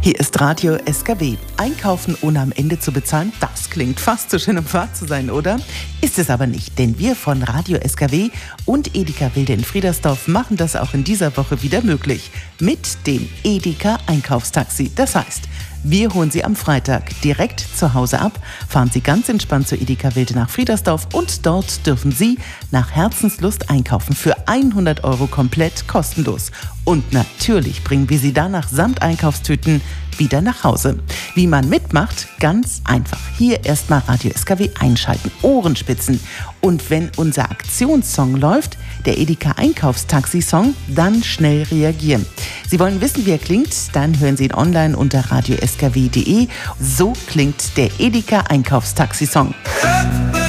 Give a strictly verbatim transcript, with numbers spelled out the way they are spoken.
Hier ist Radio S K W. Einkaufen ohne am Ende zu bezahlen, das klingt fast so schön, um wahr zu sein, oder? Ist es aber nicht, denn wir von Radio S K W und Edeka Wilde in Friedersdorf machen das auch in dieser Woche wieder möglich. Mit dem Edeka Einkaufstaxi. Das heißt, wir holen Sie am Freitag direkt zu Hause ab, fahren Sie ganz entspannt zur Edeka Wilde nach Friedersdorf und dort dürfen Sie nach Herzenslust einkaufen für hundert Euro komplett kostenlos. Und natürlich bringen wir Sie danach samt Einkaufstüten wieder nach Hause. Wie man mitmacht? Ganz einfach. Hier erstmal Radio S K W einschalten, Ohrenspitzen. Und wenn unser Aktionssong läuft, der Edeka Einkaufstaxi-Song, dann schnell reagieren. Sie wollen wissen, wie er klingt? Dann hören Sie ihn online unter radio s k w punkt d e. So klingt der Edeka Einkaufstaxi-Song.